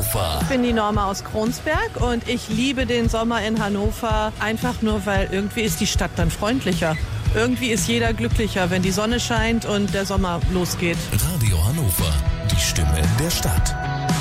Hannover. Ich bin die Norma aus Kronsberg und ich liebe den Sommer in Hannover. Einfach nur, weil irgendwie ist die Stadt dann freundlicher. Irgendwie ist jeder glücklicher, wenn die Sonne scheint und der Sommer losgeht. Radio Hannover, die Stimme der Stadt.